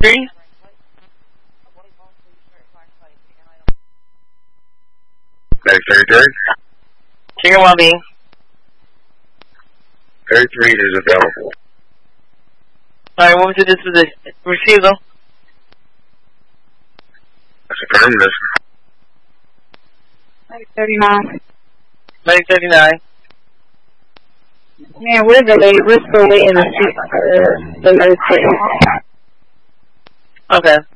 33? Medic 33? Chicken Lobby. 33 is available. Alright, move to disposition. Refusal. That's affirmative. Medic 39. Medic 39. Man, we're delayed. We're still waiting to see the medic. Okay.